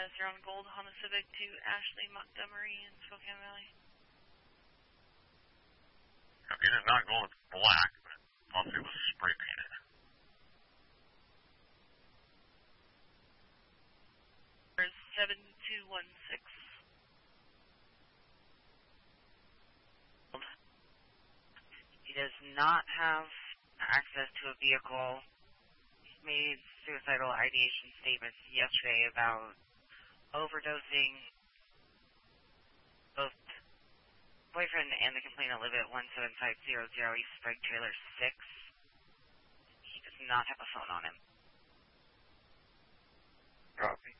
you're on Gold, Honda Civic to Ashley Montgomery in Spokane Valley. Okay, it is not gold, it's black, but possibly it was spray painted. There's 7216. He does not have access to a vehicle. He made suicidal ideation statements yesterday about overdosing. Both boyfriend and the complainant live at 17500 East Sprague Trailer 6. He does not have a phone on him. Copy.